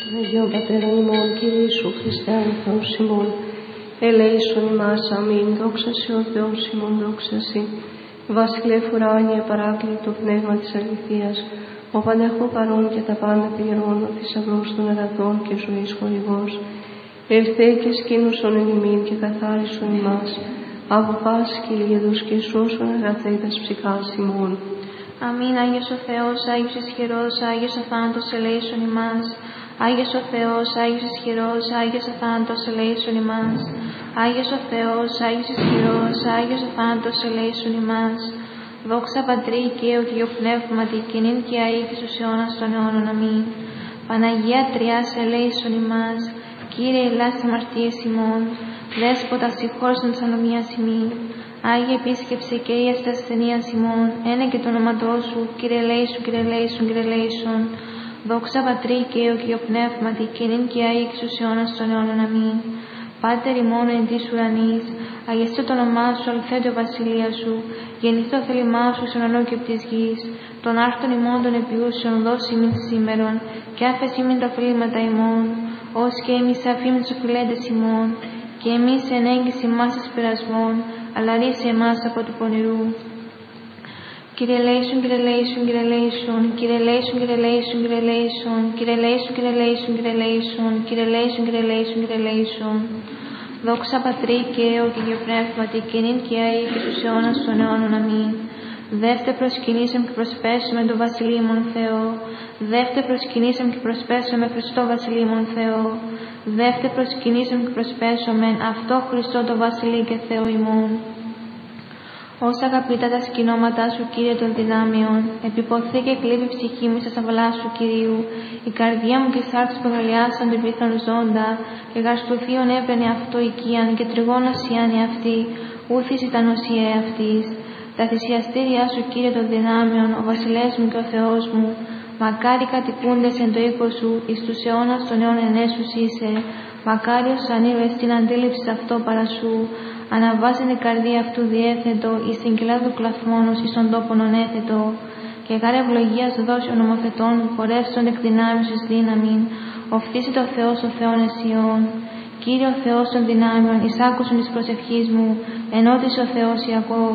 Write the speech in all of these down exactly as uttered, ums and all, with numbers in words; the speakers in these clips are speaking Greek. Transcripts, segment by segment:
Αγίον Πατέρα ημών, Κύριε Ιησού Χριστέ, Θεός ημών, ελέησον ημάς, αμήν, δόξα σοι ο Θεός ημών, δόξα σοι. Βασιλεύ ουράνιε, παράκλητο πνεύμα της αληθείας, ο παντέχω παρών και τα πάντα πληρώνω, θησαυρός των αγαθών και ζωής χορηγός. Ελθέ και σκήνωσον εν ημίν και καθάρισον ημάς, από πάσης κυλίδους και σώσον αγαθέτας ψυχάς ημών. Αμήν. Άγιος ο Θεός, Άγιος ισχυρός, Άγιος αθάνατος ελέησον ημάς. Άγιος ο Θεός, Άγιος ισχυρός, Άγιος αθάνατος ελέησον ημάς. Άγιος ο Θεός, Άγιος ισχυρός, Άγιος αθάνατος ελέησον ημάς. Δόξα Πατρί και Υιό και Υιό Πνεύματι, και νυν και αεί και στους αιώνας των αιώνων. Αμήν. Παναγία Τριάς ελέησον ημάς. Κύριε ελάς τις αμαρτίες ημών, Δέσποτα συγχώρεσον της ανομίας ημών. Άγιε επίσκεψε και ίας της ασθενείας ημών, ένα και το όνοματό σου, Κύριε ελέησον, Κύριε ελέησον, Κύριε ελέησον. Δόξα Πατρί και Υιό και Υιό Πνεύματι, και νυν και αεί και στους αιώνας των αιώνων. Αμήν. Πάτερ ημών εν της ουρανής, αγιαστεί το όνομά σου, αληθέτω βασιλεία σου, γεννηθεί το θέλημά σου στον ουρανό και επί της γης. Των άρτων ημών των επιούσεων δώσει ημίν σήμερον, και άφεσ ημίν τα οφειλήματα ημών, ως και εμείς αφήμεν τους οφειλέντες ημών, και εμείς εν έγκυση ημάς εις πειρασμών, αλλά ρίσε εμάς από του πονηρού. Κύριε ελέησον, Κύριε ελέησον, Κύριε ελέησον, Κύριε ελέησον, Κύριε ελέησον, Κύριε ελέησον, Κύριε ελέησον, Κύριε ελέησον, Κύριε ελέησον, Κύριε ελέησον, Κύριε ελέησον, Κύριε ελέησον. Δόξα Πατρί και Υιό και Υιό Πνεύματι, και νυν και αεί και στους αιώνας των αιώνων. Αμήν. Δεύτε προσκυνήσαμε και προσπέσουμε το βασιλείμον Θεό. Δεύτε προσκυνήσαμε και προσπέσουμε Χριστό βασιλείμον Θεό. Δεύτε προσκυνήσαμε και προσπέσουμε αυτό Χριστό το βασιλεί και Θεό ημών. Όσα αγαπητά τα σκηνώματά σου, Κύριε των δυνάμεων, επιποθεί και κλείβει η ψυχή μου στα σαυλά σου, Κυρίου. Η καρδιά μου και οι σάρξεις που αγαλιάσαν τον πίθον ζώντα, και γαρστουθείον έπαινε αυτό οικίαν, και τριγώνα σιάνει αυτή, ούθης ήταν οσιέ αυτής. Τα θυσιαστήριά σου, Κύριε των δυνάμεων, ο βασιλεύς μου και ο Θεός μου, μακάρι κατοικούντες εν το οίκο σου, εις τους αιώνας των αιώνων ενέσους είσαι. Μακάριος ανήρβες την αντίληψη αυτό παρά σου. Αναβάζεται η καρδία αυτού διέθετο, εις την κοιλά του κλαθμόνος, εις τον τόπον ονέθετο. Και γάρε ευλογίας δώσει ο νομοθετών, πορεύσεων εκ δυνάμεως εις δύναμην. Οφθήσει το Θεός ο Θεόν εσιών. Κύριε ο Θεός των δυνάμεων, εισάκουσον εις προσευχής μου, ενώτησε ο Θεός Ιακώβ.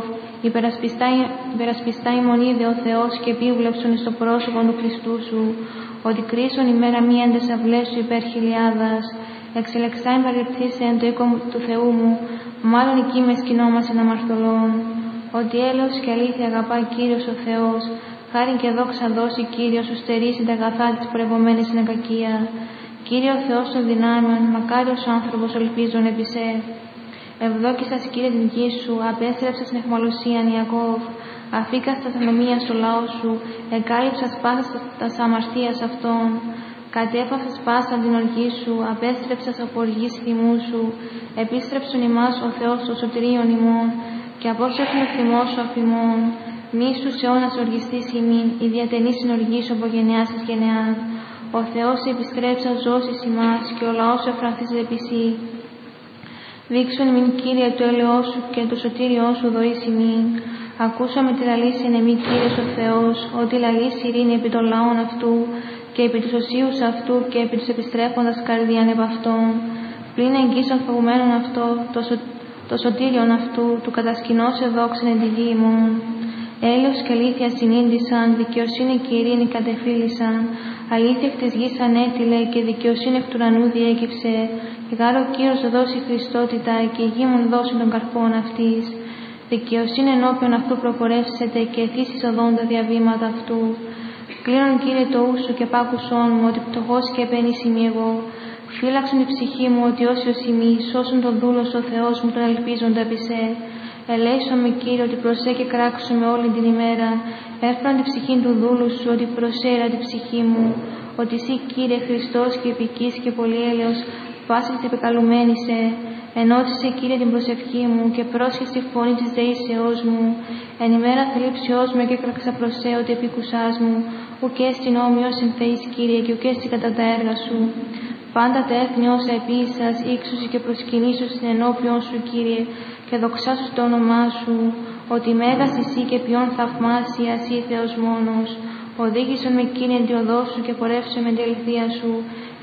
Υπερασπιστά ημών είδε ο Θεός και επίβλεψον εις το πρόσωπο του Χριστού σου. Ότι κρίσον ημέρα μία εν τες αυλές σου υπέρ χιλιάδας. Εξελεξάιν παρεπτύσε εν το οίκο του Θεού μου, μάλλον εκεί με σκηνόμασεν αμαρτωλών. Ότι έλεος και αλήθεια αγαπά Κύριος ο Θεός, χάριν και δόξα δώσει Κύριος σου στερήσει τα αγαθά της προευωμένης στην κακία. Κύριε ο Θεός των δυνάμεων, μακάριος ο άνθρωπος ελπίζων επί σε. Ευδόκησας, Κύριε, την γη σου, απέστρεψας στην αιχμαλωσίαν Ιακώβ, αφήκας τα ανομία στο λαό σου, εκάλυψας πάσας τα αμαρτίας αυτών. Κατέφασας πάσα την οργή σου, απέστρεψας από οργής θυμού σου, επίστρεψον ημάς ο Θεός των σωτηρίων ημών, και απόστρεψον ο θυμός σου αφημών. Μη στους αιώνας οργιστής ημίν, η διατενής συνοργή σου από γενεάς εις γενεάν. Ο Θεός επιστρέψα ζώσεις ημάς, και ο λαός σου εφρανθείς επισή. Δείξον ημίν, Κύριε, το έλεος σου και το σωτήριό σου δοείς ημίν. Ακούσαμε τη λαλήσει εν εμή, Κύριος ο Θεός, ότι λαλήσει ειρήνη επί των λαών αυτού, και επί τους οσίους αυτού και επί τους επιστρέφοντας καρδίαν επ' αυτών. Πλην εγγύσεων φοβουμένων αυτό, το, σω, το σωτήριον αυτού, του κατασκηνώς εδόξεν εν τη γη ημών. Έλεος και αλήθεια συνήντησαν, δικαιοσύνη και ειρήνη κατεφύλησαν. Αλήθεια εκ της γης ανέτειλε και δικαιοσύνη εκ του ουρανού διέκυψε. Και γάρο Κύριος δώσει Χριστότητα και η γη μου δώσει των καρπών αυτής. Δικαιοσύνη ενώπιον αυτού προπορεύσετε και εθίσεις οδόν τα διαβήματα αυτού. Κλείνον, Κύριε, το ου σου και πάκουσόν μου, ότι πτωχός και επένης ημί εγώ. Φύλαξον η ψυχή μου, ότι όσιος ημί, σώσον τον δούλος ο Θεός μου, τον ελπίζοντα επί σε. Ελέησον με, Κύριε, ότι προσέ και κράξον με όλη την ημέρα. Έφραν την ψυχή του δούλου σου, ότι προσέρα την ψυχή μου. Ότι εσύ, Κύριε, Χριστός και επικής και πολυέλεος, πάση της επικαλουμένη σε. Ενώτισε, Κύριε, την προσευχή μου και πρόσχεσαι τη φωνή της δεήσεώς μου. Εν ημέρα θλίψεώς μου και έκραξα προσέ ότι επίκουσάς μου. Ουκέ στην όμοιος εν Θεής, Κύριε, και ουκέ στην κατά τα έργα σου. Πάντα τα έθνη όσα επίσας, ύξουσι και προσκυνήσου στην ενώπιον σου, Κύριε, και δοξάσου το όνομά σου. Ότι μέγας εσύ και ποιόν θαυμάσια εσύ Θεός μόνος. Οδήγησον με, Κύριε, εν τη οδό σου και πορεύσον με την αληθεία σου.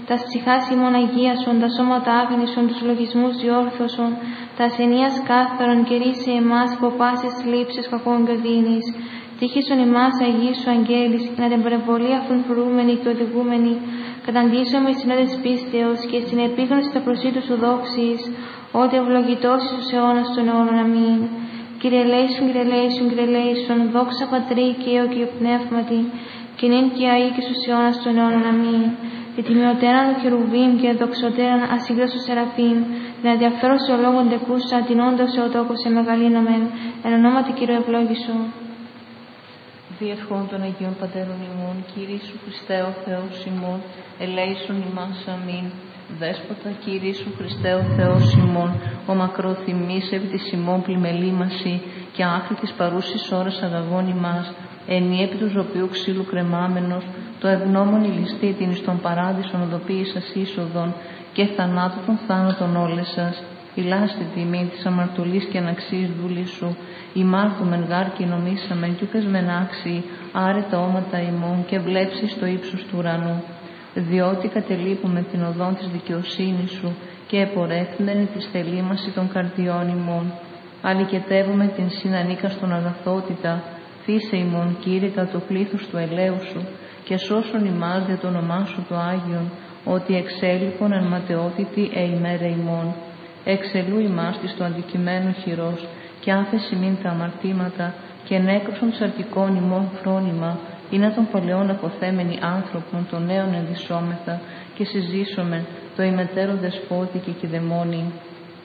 τα ψυχάς ημών αγίασον, τα σώματα άγνησον, τους λογισμούς διόρθωσον, τα ασθενείας κάθαρον και ρίσε εμάς από πάσης λήψης κακών και οδύνης. Τύχησον ημάς αγίσου αγγέλης, να την παρεμβολή αυτών φρούμενοι και οδηγούμενοι, καταντήσαμε εις συνόδες πίστεως και στην επίγνωση τα προσήτου σου δόξης, ότι ευλογητός εις τους αιώνας των αιώνων. Αμήν. Κύριε ελέησον, Κύριε ελέησον, Κύριε ελέησον, δόξα Πατρί και Υιό και Πνεύματι, και νυν και αεί και στους αιώνας των αιώνων. Αμήν. Και τιμιωτέραν ο χερουβίμ και δοξωτέραν ασύγκραστο σεραφείμ, να διαφέρω σε ολόγων τεκούσα, την όντως σε οτόκο σε μεγαλύνομεν, εν ονόματι Κύριε ευλόγησο. Διευχών των Αγίων Πατέρων ημών, Κύριε Ιησού Χριστέ ο Θεός ημών, ελέησον ημάς. Αμήν. Δέσποτα, Κύριε Ιησού Χριστέ ο Θεός ημών, ο μακροθυμής επί της ημών πλημελήμαση και άχρη της παρούσης ώρας αγαγών ημάς, ενή επί του ζωπιού ξύλου κρεμάμενος, το ευγνώμων ηλιστή την εις τον παράδεισον οδοποίησας είσοδον και θανάτου των θάνατων όλες σας, ηλάστη τιμή της αμαρτωλής και αναξής δούλης σου, ημάρθουμεν γάρ και νομίσαμεν κι ούκες μεν άξιοι, άρετα όματα ημών και βλέψεις το ύψος του ουρανού. Διότι κατελείπουμε την οδόν της δικαιοσύνης σου και επορεύθμενη τη θελήμαση των καρδιών ημών. Αλικετεύουμε την συνανίκα στον αγαθότητα, φύσε ημών Κύριε κατά το πλήθος του ελαίου σου και σώσον ημάς δια το όνομά σου το Άγιον, ότι εξέλιπον εν ματαιότητη εημέρε ημών. Εξελού ημάς της το αντικειμένο χειρός και άφεση μην τα αμαρτήματα και νέκρωσον σαρτικών ημών φρόνημα, ή να των παλαιών αποθέμενοι άνθρωπων των νέων ενδυσσόμεθα και συζήσομεν το ημετέρω δεσπότη και κηδεμόνι.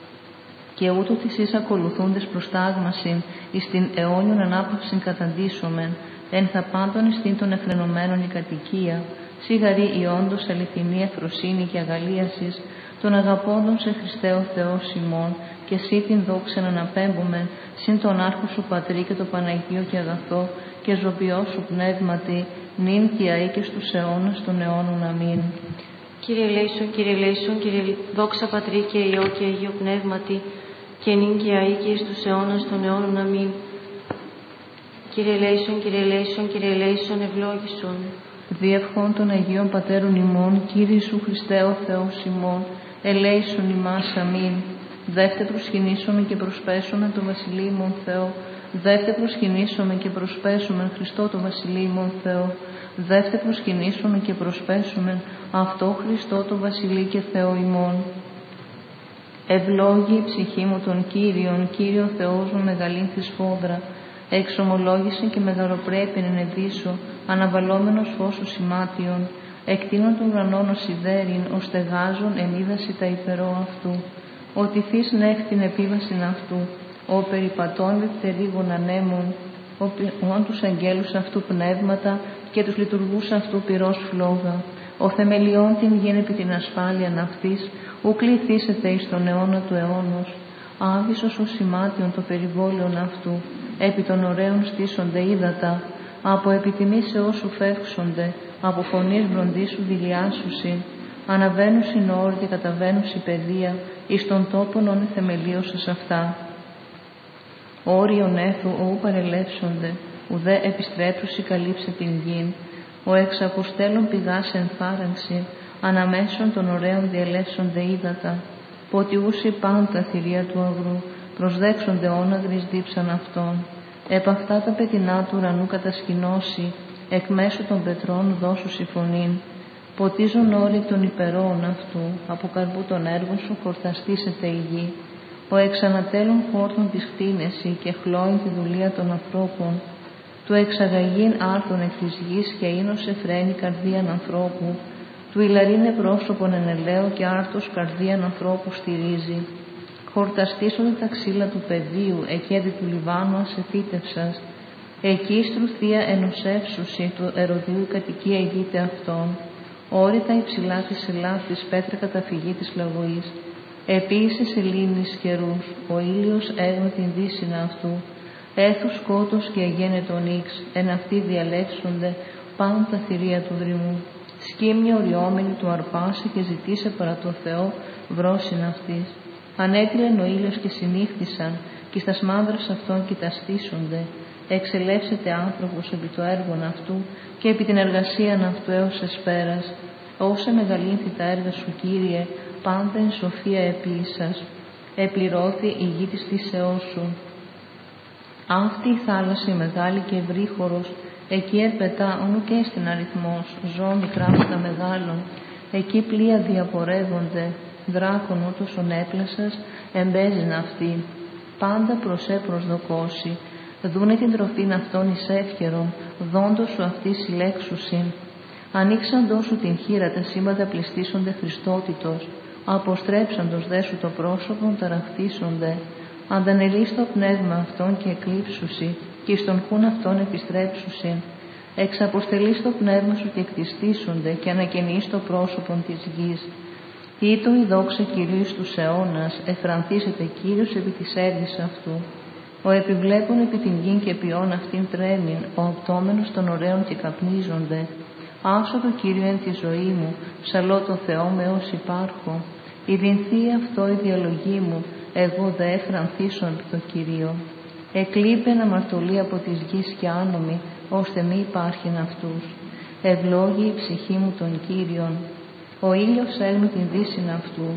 Και ούτω της εις ακολουθούντες προστάγμασιν εις την αιώνιον ανάπαυσιν καταντήσομεν, εν θα πάντων εις την των εφρενωμένων η κατοικία, σιγαρή η όντως αληθινή εφροσύνη και αγαλίασης, των αγαπώντων σε Χριστέ ο Θεός ημών, και εσύ την δόξα να αναπέμπομεν, συν τον άρχο σου Πατρί και το Παναγίο και αγαθό, και ζωπιό σου πνεύματι, νυν και αεί και στους αιώνας των αιώνων. Αμήν. Κύριε ελέησον, Κύριε ελέησον, Κύριε δόξα Πατρί και Υιό και Αγίο Πνεύματι, και νυν και αεί και στους αιώνας των αιώνων. Αμήν. Κύριε ελέησον, Κύριε ελέησον, Κύριε ελέησον, ευλόγησον. Διευχών των Αγίων Πατέρων ημών, Κύριε Ιησού Χριστέ ο Θεός ημών, ελέησον ημάς. Αμήν. Δεύτε προσκυνήσομαι και προσπέσουμε το Βασιλείο ημών Θεό. Δεύτε προσκυνήσομαι και προσπέσουμε Χριστό το Βασιλείο ημών Θεό. Δεύτε προσκυνήσομαι και προσπέσουμε αυτό Χριστό το Βασιλείο και Θεό ημών. Ευλόγη η ψυχή μου τον Κύριον, Κύριο Θεός μου μεγαλήν της φόδρα. Εξομολόγησε και μεγαλοπρέπειν ενεδίσω, αναβαλόμενος φως σημάτιον. Εκτείνων των ουρανών ως ιδέριν, ως στεγάζων ενίδαση τα υπερό αυτού. Ότι θείς νεύτην επίβασιν αυτού, ο περιπατών δευτερίγων ανέμων, όν τους αγγέλους αυτού πνεύματα και τους λειτουργούς αυτού πυρός φλόγα. Ο θεμελιών την γην επί την ασφάλειαν αυτής, ου κληθήσετε εις τον αιώνα του αιώνος. Άβυσος ο σημάτιον το περιβόλαιον αυτού, επί των ωραίων στήσονται ύδατα, από επιτιμής σε όσου φεύξονται, από φωνής βροντίσου δηλιάσουσιν, αναβαίνουσιν όρδι, καταβαίνουσι παιδεία, εις των τόπων όν θεμελίωσας αυτά. Όριον έθου ου παρελεύσονται, ουδέ επιστρέψουσι καλύψε την γην. Ο εξαποστέλων πηγάς εν θάρρανση, αναμέσων των ωραίων διελεύσονται ύδατα. Ποτιούσι πάντα θηρία του αγρού, προσδέξονται όναγρης δίψαν αυτών. Επ' αυτά τα πετεινά του ουρανού κατασκηνώσει, εκ μέσω των πετρών δώσουσι φωνήν. Ποτίζουν όροι των υπερών αυτού, από καρπού των έργων σου χορταστήσεται η γη. Ο εξανατέλων χόρτων της χτίνεση και χλώην τη δουλεία των ανθρώπων. Του εξαγαγήν άρθρον εκ της γης και ίνωσε φρένη καρδίαν ανθρώπου. Του ηλαρίνε πρόσωπον εν ελαίο και άρτος καρδίαν ανθρώπου στηρίζει. Χορταστήσονται τα ξύλα του πεδίου, εκέδη του Λιβάνου ασεφύτευσας. Εκεί στρουθία ενωσεύσουση του ερωδίου η κατοικία ηγείται αυτών. Όρητα υψηλά της ελάφης πέτρα καταφυγή της λαγωής. Επίσης σελήνης καιρούς, ο ήλιος έγνω την δύσινα αυτού. Έθους σκότος και αγένετον ίξ, εν αυτοί διαλέξονται πάνω τα θηρία του δρυμού. Σκύμια οριόμενη του αρπάσε και ζητήσε παρά το Θεό βρόσιν αυτής. Ανέτειλεν ο ήλιος και συνήχθησαν, και στα σμάνδρας αυτών κοιταστήσονται. Εξελεύσεται άνθρωπος επί το έργον αυτού και επί την εργασίαν αυτού έως εσπέρας. Όσα μεγαλύνθη τα έργα σου, Κύριε, πάντα εν σοφία επίησας. Επληρώθη η γη της φύσεώς σου. Αυτή η θάλασσα η μεγάλη και ευρύχωρος, εκεί ερπετά όνου και στην αριθμός, ζώα μικρά τα μεγάλων, εκεί πλοία διαπορεύονται, δράκον ούτως ονέπλασας, εμπέζειν αυτή. Πάντα προς ε προσδοκώσει, δούνε την τροφήν αυτών εις εύχερον, δόντος σου αυτή συλλέξουσιν. Ανοίξαντος σου την χείρα, τα σύμπαντα πληστήσονται Χριστότητος, αποστρέψαντος δε σου το πρόσωπον ταραχτήσονται. Αντανελείς το πνεύμα αυτών και εκλείψουσι, και εις τον χούν αυτών επιστρέψουσιν. Εξαποστελείς το πνεύμα σου και εκτιστήσονται, και ανακαινείς το πρόσωπον της γης. Ήτο η δόξα Κυρίου στους αιώνας, εφρανθήσεται Κύριος επί της έργης αυτού. Ο επιβλέπων επί την γην και ποιόν αυτήν τρέμην, ο οπτόμενος των ωραίων και καπνίζονται. Άσω το Κύριο εν τη ζωή μου, ψαλώ το Θεό με ως υπάρχω. Ιδινθεί αυτό η διαλογή μου, εγώ δε εφρανθήσω επί το Κυρίο. Εκλείπεν αμαρτωλή από της γης και άνομη, ώστε μη υπάρχειν αυτούς. Ευλόγη η ψυχή μου των Κύριων. Ο ήλιος έγνου την δύσιν αυτού.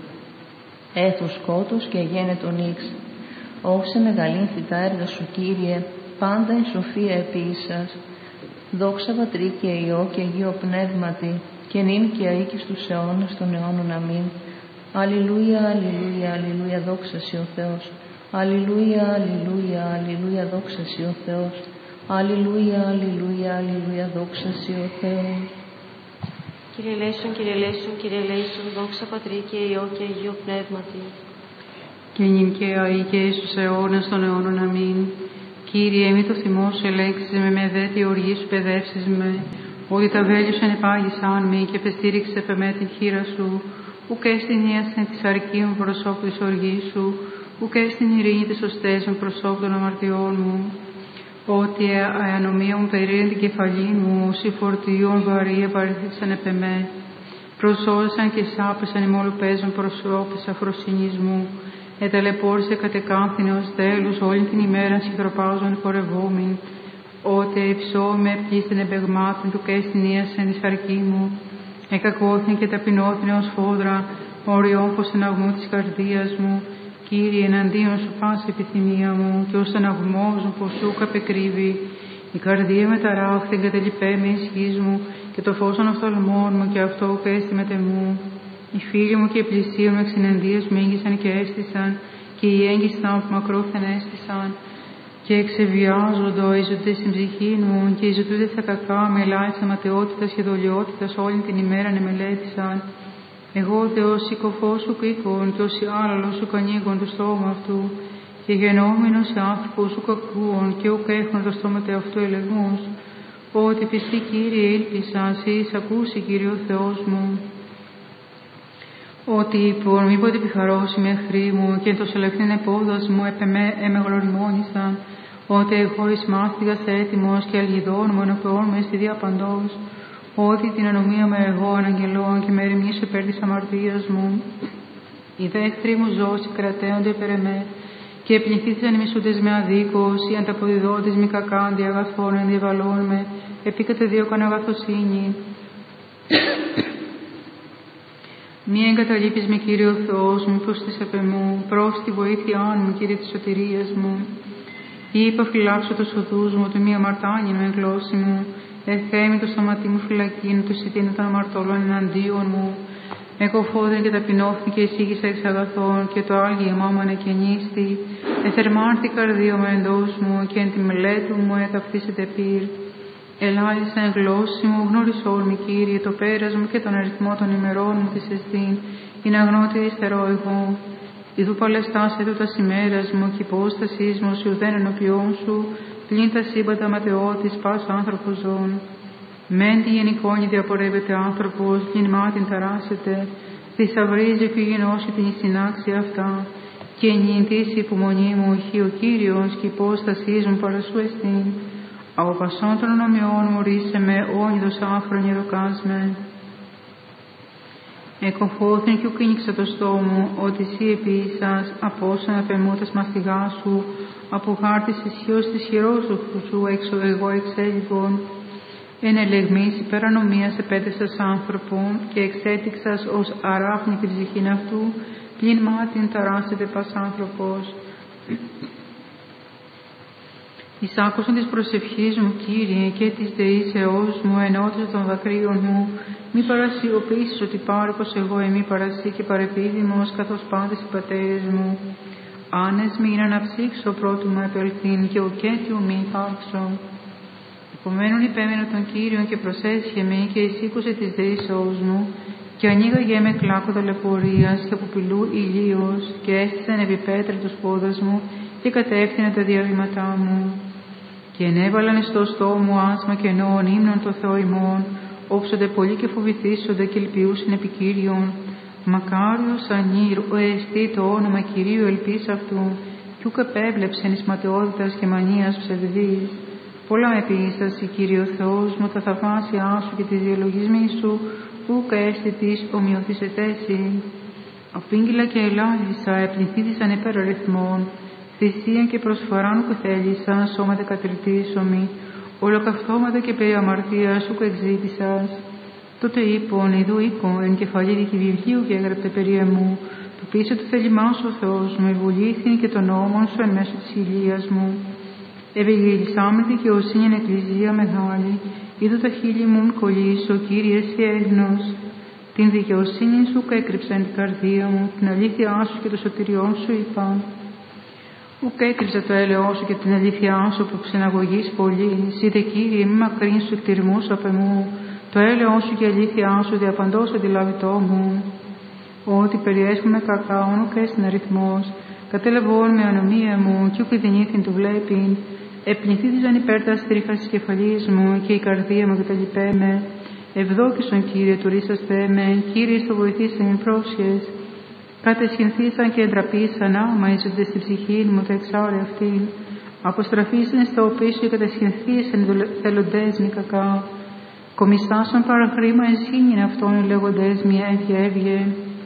Έθου σκότος και γένε τον ίξ. Όσε μεγαλύνθη τα έργα σου, Κύριε, πάντα η σοφία επίησας. Δόξα Πατρί και Υιό και Αγίο Πνεύματι, και νυν και αεί και στους αιώνας των αιώνων. Αμήν. Αλληλούια, αλληλούια, αλληλούια, δόξα σοι ο Θεός. Αλληλούια, αλληλούια, αλληλούια, δόξα σοι ο Θεός. Αλληλούια, αλληλούια, αλληλούια, δόξα σοι ο Θεός. Κύριε ελέησον, Κύριε ελέησον, Κύριε ελέησον, δόξα Πατρί και Υιό και Αγίο Πνεύματι. Και νυν και αεί και στους αιώνας των αιώνων. Αμήν. Κύριε, μη το θυμό σου ελέγξεις με, με δε τη οργή σου παιδεύσεις με, ότι τα βέλη σου ενεπάγησαν με και πεστήριξε με την χείρα σου, ουκέ στην ίασεν της αρκείων προσώπου της οργής σου, ουκέ στην ειρήνη της οστέζων προσώπου των αμαρτιών μου. Ότι αανομία μου περίεν την κεφαλή μου, σι φορτίων βαρύ επαρήθησαν επ' εμέ. Προσώζησαν και σάπεσαν ημόλου παίζων προσώπης αφροσύνης μου. Εταλαιπώρησε κατεκάνθινε ως τέλους όλη την ημέρα συγχροπάζων χορευόμην. Ότι υψώμαι πλήστην εμπεγμάτων του και στην ίασεν της αρκή μου. Εκακόθην και ταπεινώθην ως φόδρα, οριών πως εναγμού της καρδίας μου. Κύριε, εναντίον σου πάση επιθυμία μου, και ως αναγμός μου πως σου καπεκρύβει. Η καρδία με ταράχθη, εγκατελειπέ με ισχύς μου, και το φως των οφθαλμών μου, και αυτό που έστι με τεμού. Οι φίλοι μου και οι πλησίοι μου εξ εναντίας μου έγγισαν και έστησαν, και οι έγκιστά μου μακρόθεν έστησαν. Και εξεβιάζοντο οι ζωτές στην ψυχή μου, και οι ζωτούτες τα κακά με ελάχιστα ματαιότητας και δολιότητας όλη την ημέρα εμελέτησαν. Εγώ δε ως συκοφός σου κρίκον, και ως άλλαλος σου κανίγον το στόμα αυτού, και γενόμενος σε άνθρωπος σου κακούων, και ουκ έχουν το στόμα τε αυτού ελεγμούς. Ότι πιστοί Κύριε ήλπισαν, σοι εις ακούσει Κύριε ο Θεός μου. Ότι είπον, μήποτε επιχαρώσει με εχθροί μου, και το σελευθύν επόδας μου επ' εμέ εμεγλωριμόνησαν. Ότι εγώ εις μάστιγας έτοιμος, και αλγιδών μου ενωπαιών με στη διαπαντός. Ότι την ανομία με εγώ αναγγελών, και με ερημνήσω υπέρ της αμαρτίας μου. Οι δε εχθροί μου ζώσει κρατέονται υπέρ εμέ, και επληθήθησαν οι μισούντες με αδίκως, οι ανταποδιδόντες μη κακάντι αγαθών ενδιαβαλών με, επί κατεδίωκαν αγαθοσύνη. Μη εγκαταλείπεις με, Κύριε ο Θεός μου, προς της επεμού, προς τη βοήθειά μου, Κύριε της σωτηρίας μου. Είπα φυλάξω τους οδούς μου, του μη αμαρτάνιν με γλώσση μου. Εθέμη το σταματή μου φυλακήν, το σιτήνο των αμαρτωλών εναντίον μου. Εκοφόδεν και ταπεινώθη και εισήγησα εξ αγαθών, και το άλγιεμά μου ανεκαινίστη. Εθερμάρθη καρδίο με εντός μου, και εν τη μελέτου μου εκαυτήσεται πυρ. Ελάλησα εν γλώσση μου, γνώρισόν μη, Κύριε, το πέρας μου και τον αριθμό των ημερών μου της εστίν, είναι αγνώτη υστερώ εγώ. Ιδού παλαιστάς έτουτας ημέρας μου, και υπόστασής μου, σου δεν ενωπιών σου, πλην τα σύμπαντα ματαιώτης πας άνθρωπος ζών. Μεν τη γενικόνη διαπορεύεται άνθρωπος, πλην μάτιν ταράσσεται, θησαυρίζει και γενώσει την συνάξη αυτά, και ενιντήσει η υπομονή μου, ηχεί ο Κύριος, και υπόστασής μου παρά σου εστίν. Από πασών των ονομιών μου ρίσε με, όνειδος άφρονη δοκάσμε. Εκοφώθην και ουκίνηξα το στόμα μου, ότι εσύ επίσας, απόσαν απεμού τας μαστιγά σου, από χάρτης ισχύος της χειρός σου, έξω εγώ εξέλιβον. εν ελεγμής υπερανομίας επέτεσας άνθρωπον και εξέτηξας ως αράχνη την ψυχήν αυτού, πλην μάτιν ταράσσεται πας άνθρωπος. Εισάκουσον της προσευχής μου, Κύριε, και της δεήσεώς μου, ενώτιζα των δακρύων μου, μη παρασιωπήσεις ότι πάρικος εγώ εμεί παρασύ και παρεπίδημος, καθώς πάντες οι πατέρες μου. Άνες μη είναι να ψήξω πρώτου μου επελθύν και ουκέτιου μη υπάρξω. Επομένων υπέμενα τον Κύριον και προσέσχε με και εισήκουσε της δεήσεώς μου και ανοίγαγε με κλάκο ταλαιπωρίας και από πυλού ηλίος και έστησαν επί πέτρα τους πόδας μου και κατεύθυνε τα διαβήματά μου. Και ενέβαλαν στο στόμα μου άσμα και εννοών ύμνων το Θεό ημών, όψονται πολλοί και φοβηθήσονται και ελπιούσιν επί Κύριον. Μακάριος ανήρ ο εστί το όνομα Κυρίου ελπίς αυτού, κι ούκ επέβλεψεν εις ματαιότητας και μανίας ψευδής. Πολλά επίησας, Κύριε ο Θεός μου, τα θαυμάσια σου και τις διαλογισμοί σου, ούκ έστι της ομοιοθυσετέσι. Απήγγειλα και ελάλησα, επληθύθησαν υπέρ αριθμών, θυσίαν και προσφοράν ούκ θέλησαν, σώματα κατριτήσωμι, ολοκαυτώματα και περί αμαρτίας ούκ εξήτησας. Τότε είπον, ιδού οίκο, εν κεφαλή δική βιβλίου και έγραψε περί εμού, το πίσω του θέλημά σου ο Θεός μου, ευουλήθην και των νόμων σου εν μέσω της ηλίας μου. Ευηγγελισάμεν δικαιοσύνη εν εκκλησία μεγάλη, είδω τα χείλη μου κολλήσω, Κύριε εσύ έγνος. Την δικαιοσύνη σου κέκρυψα εν την καρδία μου, την αλήθειά σου και το σωτηριό σου είπα. Ουκ έκρυψα το έλεό σου και την αλήθειά σου που ξεναγωγείς πολύ, είδε Κύριε μη μακρύν σου εκτιρμούς απ' εμού, το έλεό σου και η αλήθειά σου διαπαντός αντιλαβητό μου. Ότι περιέσχομαι κακάων ουκ έστιν αριθμός, κατέλαβον με ανομία μου κι ουκ ειδενήθην του βλέπειν, επνηθήθησαν υπέρ τα στρίχα της κεφαλής μου και η καρδία μου καταλυπέμαι. Ευδόκησον Κύριε τουρίσαστε με, Κύριε στο βοηθήσαν με πρόσχες. Κατεσχυνθήσαν και εντραπήσαν άμα ίζονται στη ψυχή μου τα εξάρε αυτήν. Αποστραφήσαν στα οποία σου και κατεσχυνθήσαν θελοντές μη κακά. Κομισάσαν παραχρήμα εσύνην αυτών λέγοντες μη έβγε έβγε.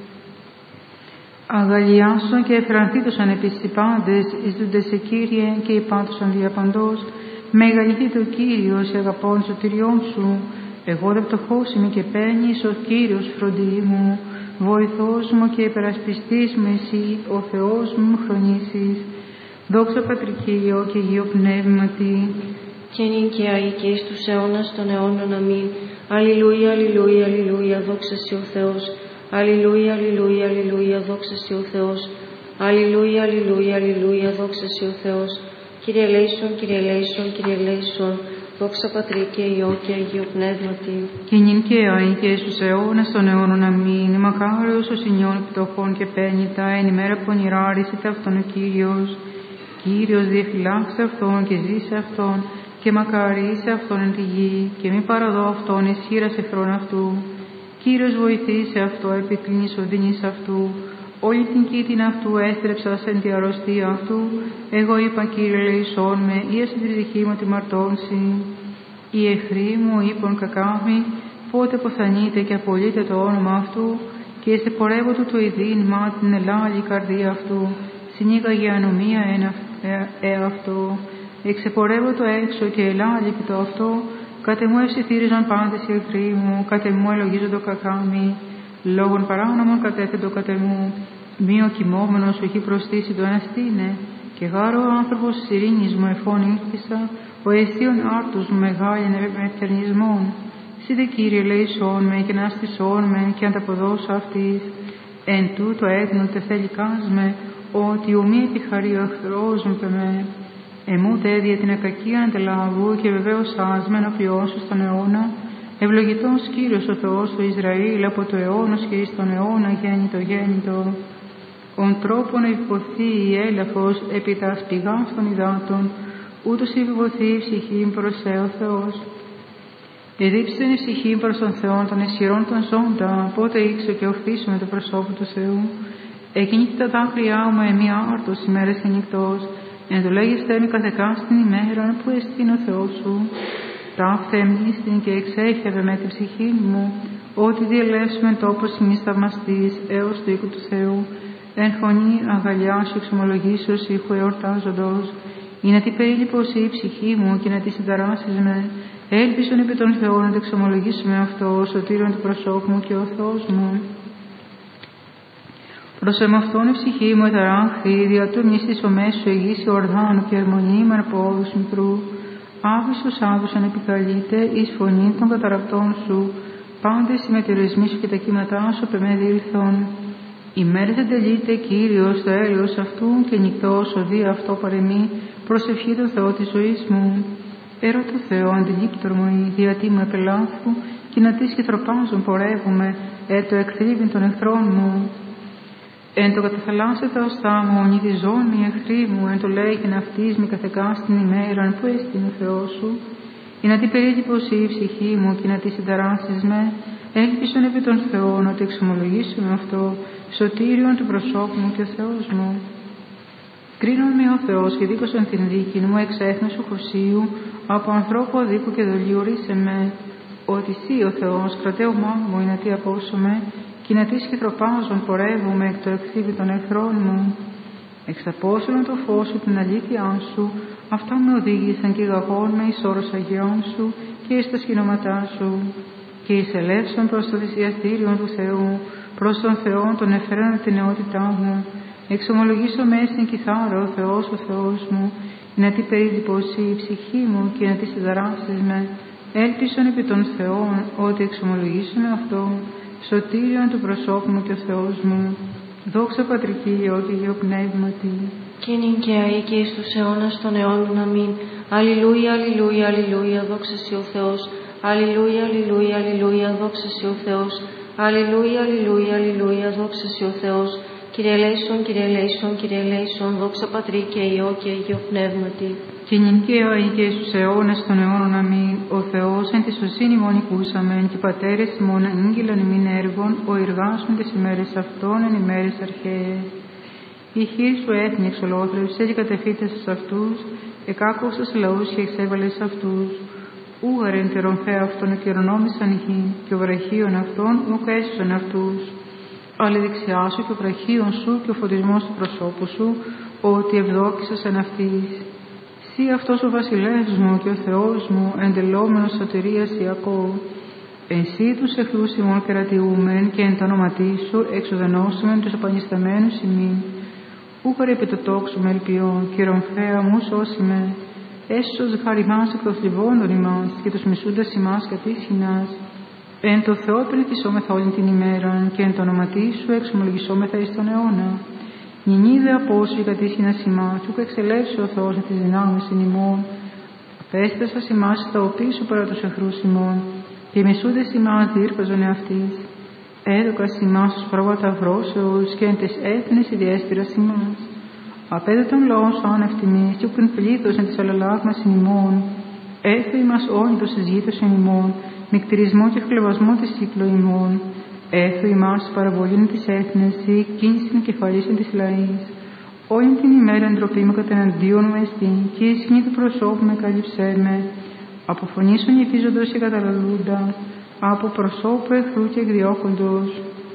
Αγαλιάσον και εφρανθήτωσαν επίσης οι πάντες, εισδούνται σε Κύριε και υπάντωσαν διαπαντός. Μεγαλυθεί το Κύριος, αγαπών σωτηριών σου. Εγώ δε πτωχός είμαι και παίρνεις, ο Κύριος φροντί μου. Βοηθός μου και υπερασπιστής μου εσύ, ο Θεός μου χρονίσεις. Δόξα Πατρικείο και Υιό Πνεύματι. Και νυν και αεί και εις τους αιώνας των αιώνων αμήν. Αλληλούια, αλληλούια, αλληλούια, δόξα σοι ο Θεός. Αλληλούια, αλληλούια, αλληλούια, δόξα σοι ο Θεός. Αλληλούια, αλληλούια, αλληλούια, δόξα σοι ο Θεός. Κύριε ελέησον, Κύριε ελέησον, Κύριε ελέησον. Δόξα Πατρί και Υιό και Αγίο Πνεύματι. Και νυν και αεί και εις τους αιώνας των αιώνων αμήν. Μακάριος ο Συνιών πτωχών και πένητα, εν ημέρα πονηράρησεται αυτόν ο Κύριος. Κύριος διαφυλάξε αυτόν και ζήσε αυτόν και μακαρίσε αυτόν εν τη γη και μη παραδώ αυτόν εις χείρας εχθρών αυτού. Κύριος βοηθήσε αυτό, επικλίνης οδύνης αυτού. Όλη την κήτην αυτού έστρεψα εν τη αρρωστία αυτού. Εγώ είπα, Κύριε, ελεησόν με, ίασε την ψυχή μου τη μαρτώνση. Οι εχθροί μου είπαν κακάμι, πότε αποθανείτε και απολύτε το όνομα αυτού, και εστεπορεύω του το ειδήν μα την ελάλη καρδία αυτού. Συνήγαγε ανομία εαυτό. Εξεπορεύω το έξω και ελάλη το αυτό. Κάτε μου ευσυθύριζαν πάντες οι εχθροί μου, κάτε μου ελογίζοντο κακάμι. Λόγων παράνομων κατέθετο κατ' εμού, μη ο κοιμόμενος όχι προστήσει το αναστήνε, και γάρο ο άνθρωπος της ειρήνης μου εφών ήρθισα, ο αισίων άρτους μου μεγάλην με ευτερνισμόν. Σίδε Κύριε ελέησόν με και ναστισόν με και ανταποδώσω αυτής. Εν τούτο έγνοτε θέλικάς με, ότι ουμή επιχαρεί ο εχθρός μου με. Εμού τέδια την ακακία αντελάβου και βεβαίως άσμε ενωπιών σου στον αιώνα. Ευλογητός Κύριος ο Θεός του Ισραήλ από το αιώνος και εις τον αιώνα γέννητο γέννητο. Ον τρόπον επιποθεί η έλαφος επί τα σπηγάς των υδάτων, ούτως επιποθεί η ψυχή προς ο Θεός. Εδίψεν η ψυχή προς τον Θεό των ισχυρών των ζώντα, πότε ήξω και οφθήσουμε το προσώπου του Θεού. Εκινήθη τα δάκρυά μου εμεί άρτος ημέρες και νυχτός, εν το λέγεστε με καθεκάστην ημέραν που εστίν ο Θεός σου. Ταύθε εμνίστην και εξέχευε με την ψυχή μου, ότι διελεύσουμε τόπος ημίς θαυμαστής έως του οίκου του Θεού, εν φωνή αγαλιά σου εξομολογήσεως ήχου εορτάζοντος, ή να την περίλειπωση η ψυχή μου και να τη συνταράσεις με, Έλπισον επί των Θεών να το εξομολογήσουμε αυτό, σωτήριον του προσώπου μου και ο Θεός μου. Προς εμαυτόν η ψυχή μου εταράχθη, δια του μνήστης ο μέσου εγγύς Ιορδάνου και ερμονή με αρπόδους μικρού. Άβυσος άβυσον επικαλείται, εις φωνή των καταρακτών σου, πάντες οι μετεωρισμοί σου και τα κύματά σου πεμέδιλθον. Η μέρες εντελείται Κύριος το έλεος αυτού και νυχτός οδεί αυτό παρεμή, προσευχή τον Θεό της ζωής μου. Έρωτα Θεό αντιλήπτορμοι, διατί μου επελάθου, και να τις και τροπάζουν πορεύουμε, ε το εκθρύβην των εχθρών μου. Εν το καταθαλάσσεται οστά μου, ονειδιζόν οι εχθροί μου, εν το λέγεν αυτής μη καθεκά στην ημέραν που έστειν ο Θεός σου, ή να την περίτυπωση η ψυχή μου και να τη συνταράσεις με, έλπισον επί των Θεών ότι εξομολογήσουμε αυτό, σωτήριον του προσώπου μου και ο Θεός μου. Κρίνον με ο Θεός και δίκωσον την δίκη μου εξ έθνους του Χωσίου, από ανθρώπου αδίκου και δολίου ορίσε με, ότι σύ ο Θεός κρατέωμά μου ή να τι απόσωμε, και να τις και τροπάζων πορεύουμε εκ το εκθύβη των εχθρών μου. Εξαπόσυλον το φως σου την αλήθειά σου, αυτά με οδήγησαν και γαγών με εις όρος αγιών σου και εις τα σκηνώματά σου. Και εισελεύσαν προς το θυσιαστήριο του Θεού, προς τον Θεό τον εφέραν την νεότητά μου. Εξομολογήσω με στην κιθάρα ο Θεός ο Θεός μου, να την περίτυπωση η ψυχή μου και να τη συνταράσεις με. Έλπισον επί των Θεών ότι εξομολογήσουμε αυτό, σωτήριον του προσώπου μου και ο Θεός μου. Δόξα Πατρική Υιό και Υιό Πνεύματι. Και νυν και αεί και εις τους αιώνας των αιώνων. Αμήν. Αλληλούια, αλληλούια, αλληλούια, δόξα σοι ο Θεός. Αλληλούια, αλληλούια, αλληλούια, δόξα σοι ο Θεός. Αλληλούια, αλληλούια, αλληλούια, δόξα σοι ο Θεός. Κύριε ελέησον, Κύριε ελέησον, Κύριε ελέησον, δόξα Πατρί και Υιό και Υιό Πνεύματι. Και νυν και αεί και εις τους αιώνας των αιώνων. Αμήν. Ο Θεός εν τη σωσύνη ημών οικούσαμεν, και οι πατέρες ημών ανήγγυλαν ημίν έργων, ο εργάσουν τις ημέρες αυτών εν ημέρες αρχαίες. Η χείρ σου έθνη εξολόθρευσε και κατεφύτες σε αυτούς, εκάκουσες λαούς και εξέβαλες αυτούς. Ούγαρεν τερομφαία αυτών εκκληρονόμησαν γη, και ο βραχίων αυτών ουκ έσωσαν αυτούς. Αλλά η δεξιά σου και ο βραχίων σου και ο φωτισμός του προσώπου σου, ότι ευδόκησαν αυτής. Σύ αυτός ο βασιλεύς μου και ο Θεός μου, εντελόμενος σωτηρίας Ιακώβ. Εσύ τους εχθρούς ημών κερατιούμεν, και εν το όνοματί σου εξουδενώσουμεν τους απανισταμένους ημίν. Ούχαρε επί το τόξου με ελπιών, και ρομφαία μου σώσιμε. Έσως χαριμάς εκ των θλιβόντων ημάς, και τους μισούντας ημάς κατήσχυνας. Εν το Θεό πενεθυσόμεθα όλη την ημέραν, και εν το όνοματί σου εξομολογησόμεθα εις τον αιώνα. Νινίδε απόσου η κατήσχυνας ημάς, ούκ εξελεύσει ο Θεός με τις δυνάμεις εν ημών. Απέστασας ημάς στα οπίσου παρά τους εχθρούς ημών, και οι μισούντες ημάς διήρπαζον εαυτής. Έδωκας ημάς τους πρόβατα βρώσεως, και εν τες έθνες ιδιαίσθηρας ημάς. Απέδε τον λαό σου άνευτιμής, και ούκεν πλήθος εν της αλλαλάγμας εν ημών. Έθε ημάς όνειδος εις γήτος εν ημών, με κτηρισμό και χλεβασμό της κύκλο ημών. Έθω ημάς παραβολήν της έθνες, ή κίνησιν κεφαλίσιν της λαής. Όλη την ημέρα ντροπή με κατεναντίον μου εστίν, και η σκηνή του προσώπου με καλύψέ με. Από φωνήσουν νηφίζοντος και καταλαλούντας, από προσώπου εχθρού και εκδιώκοντος.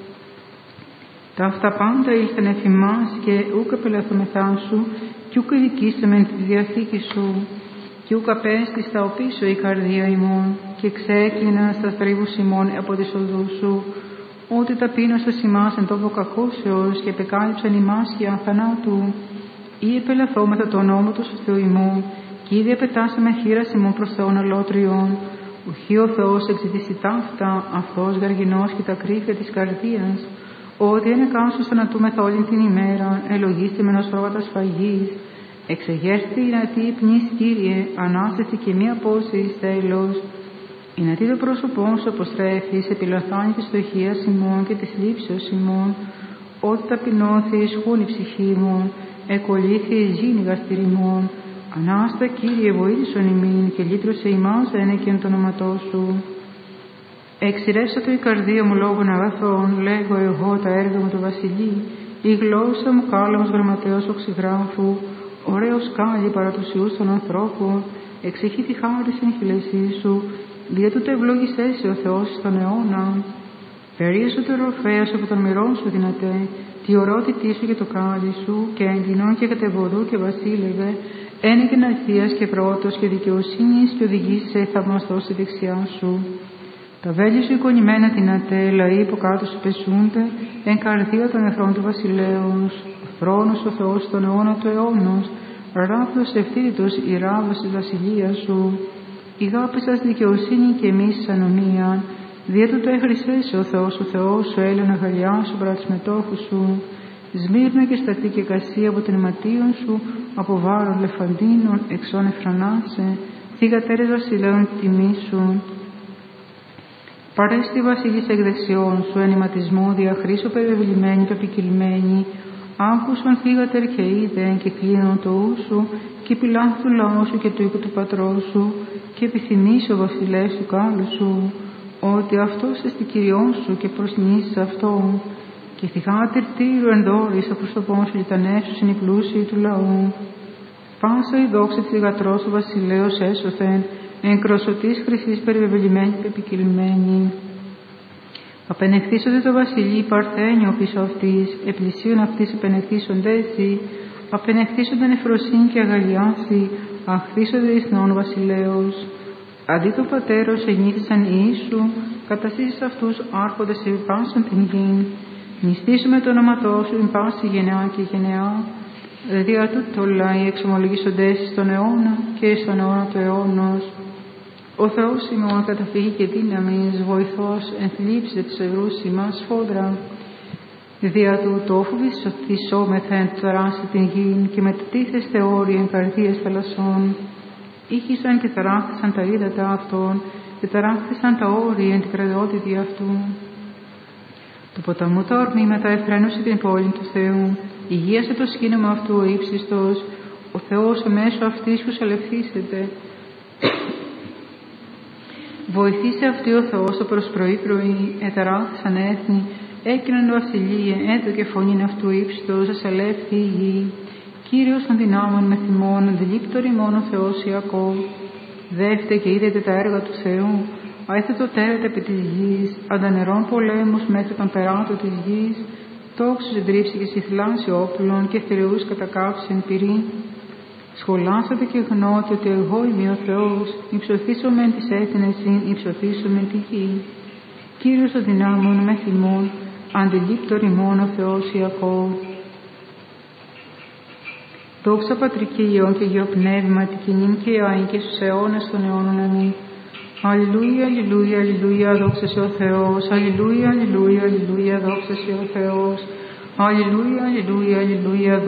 Τα αυτά πάντα ήλθαν εφημάς, και ούκ απελαθούμεθά σου, κι ούκ ειδικήσεμεν τη διαθήκη σου, κι ούκ απέστη στα οπίσω η καρδία ημών, και ξέκλειναν στα θρύβους ημών από τις οδούς σου, ότι ταπείνωσας ημάς εν τόπο κακώσεως, και επεκάλυψαν ημάς και αθανάτου. Ή επελαθόμεθα το νόμο του Θεού ημών, κι ήδη επετάσαμε χείρας ημών προς Θεόν αλότριον. Ουχή ο Θεός εξητήσει ταύτα, αυτός γαργινός και τα κρύφια της καρδίας, ότι εν εκάσου θανατούμεθα όλη την ημέρα, ελογίστε με ενός πρόβατα σφαγής. Εξεγέρθη η νατή πνής, Κύριε, ανάσταση και μία πόση εις τέλος. Η νατή το πρόσωπό σου αποστρέφεις, επιλαθάνει της στοχείας ημών και της λήψεως ημών, ότι ταπεινώθη ισχούν η ψυχή μου, εκολύθη εις γήνη γαστηριμών. Ανάστα, Κύριε, βοήθησον ημίν, και λύτρωσε ημάς ένεκεν το όνοματό σου. Εξηρέσατο η καρδία μου λόγων αγαθών, λέγω εγώ τα έργα μου του βασιλεί. Η γλώσσα μου κάλαμος γραμματέως οξυγράφου, ωραίος κάλλη παρά τους ιούς των ανθρώπων. Εξεχεί τη χάρη στην χειλεσή σου, δια τούτα ευλόγησέ σε ο Θεός στον αιώνα. Περίεσου το ροφέας από τον μυρών σου δυνατέ, τη ορότητή σου και το κάλλη σου, και εντυνών και κατεβοδού και βασίλευε, Ένε και αληθείας και πρώτος και δικαιοσύνης και οδηγήσεις σε θαυμαστό στη δεξιά σου. Τα βέλη σου εικονημένα την ατέ, λαοί που κάτω σου πεσούνται, εν καρδία των εχθρών του βασιλέως. Ο θρόνος ο Θεός των αιώνα του αιώνος, ράβδος ευθύτητος η ράβδος της βασιλείας σου. Ηγάπησας δικαιοσύνη και εμείς ανομία, δια του το έχρισες ο Θεός ο Θεός σου, έλεον αγαλιά σου παρά τους μετόχους σου. Σμύρνα και στατή και κασία από την αιματίον σου, από βάρον λεφαντίνων εξών εφρανάσε, θύγατέρες βασιλέων τιμήσουν. Παρέστη βασιλής εκ δεξιών σου, εν ηματισμό διαχρήσω περιβεβλημένη και ποικιλμένη, άκουσον θύγατερ και είδεν και κλείνον το ου σου, και επιλάχθου του λαού σου και του οίκου του πατρός σου, και επιθυμήσει ο βασιλεύς του κάλου σου, ότι αυτός εστι Κυριόν σου και προσνήσεις αυτό, και θυγάτερ τύρου ενδόρης από πρόσωπόν σου λιτανεύσουσιν οι πλούσιοι του λαού. Πάσα η δόξα της θυγατρός του βασιλέως έσωθεν, εν κροσωτής χρυσής περιβεβλημένη και επικυλμένη. Απενεχθήσονται το βασιλεί παρθένιο πίσω αυτής, επλησίων αυτής απενεχθήσονται εσύ, απενεχθήσονται νεφροσύνη και αγαλιάση, αχθήσονται ηθνών βασιλέως. Αντί το πατέρος ενήθησαν οι Ιησού, καταστήσεις αυτούς άρχοντες επί πάσαν την γην. Νηστήσουμε το όνοματό σου εν πάση γενεά και γενεά, δια τούτο λαοί εξομολογήσονται στον αιώνα και στον αιώνα του αιώνος. Ο Θεός ημών καταφύγει και δύναμης, βοηθός εν θλίψη της ευρούς ημάς φόδρα. Δια του τόφου βυσσόμεθα εν ταράσει την γην και μετατίθεστε όροι εν καρδίες θαλασσών. Ήχησαν και ταράχθησαν τα ύδατα αυτών και ταράχθησαν τα όρη εν την κρατιότητα αυτού. Του ποταμού τα ορμήματα εφραίνωσε την πόλη του Θεού, υγείασε το σκήνωμα αυτού ο ύψιστος, ο Θεός μέσω αυτής που σαλευθήσεται. Βοηθήσε αυτή ο Θεός το προς πρωί πρωί, εταράχθησαν έθνη, έκυναν βασιλείε, έδωκε φωνήν αυτού ύψιστος, ασαλεύθη η γη. Κύριος των δυνάμων με θυμών, αντιλήπτορη μόνο Θεός Ιακώβ. Δεύτε και είδετε τα έργα του Θεού, αέθετο τέρετε επί της γης, αντανερών πολέμους μέσα των περάτων της γης, τόξους εντρίψει και συθλάσει όπλων και θηρεούς κατακάψει εν πυρή. Σχολάσατε και γνώτε ότι εγώ είμαι ο Θεός, υψωθήσομεν τις έθνες συν, υψωθήσομεν τη γη. Κύριος των δυνάμων με θυμών, αντιλήπτορη μόνο Θεός Ιακώβ. Δόξα Πατρική Υιόν και Υιό Πνεύμα, την κοινήν και ιαήν και στους αιώνας των αιώνων αμήν. Αλληλούια, αλληλούια, αλληλούια, δόξα σε ο Θεός. Αλληλούια, αλληλούια, αλληλούια, δόξα σε ο Θεός. Αλληλούια, αλληλούια, αλληλούια,